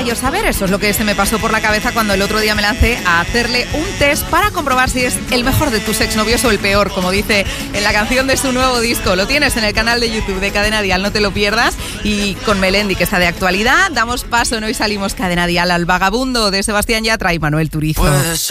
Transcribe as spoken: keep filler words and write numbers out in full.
yo saber. Eso es lo que se me pasó por la cabeza cuando el otro día me lancé a hacerle un test para comprobar si es el mejor de tus exnovios o el peor, como dice en la canción de su nuevo disco. Lo tienes en el canal de YouTube de Cadena Dial, no te lo pierdas. Y con Melendi, que está de actualidad, damos paso en Hoy Salimos Cadena Dial al Vagabundo de Sebastián Yatra y Manuel Turizo. Pues